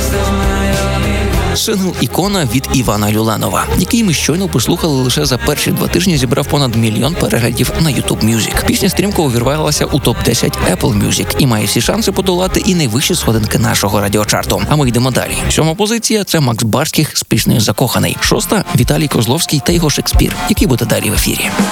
Сингл «Ікона» від Івана Люленова, який ми щойно послухали, лише за перші 2 тижні зібрав понад 1 мільйон переглядів на YouTube Music. Пісня стрімко увірвалася у топ-10 Apple Music і має всі шанси подолати і найвищі сходинки нашого радіочарту. А ми йдемо далі. 7-ма позиція – це Макс Барських з піснею «Закоханий». 6-та – Віталій Козловський та його «Шекспір», який буде далі в ефірі.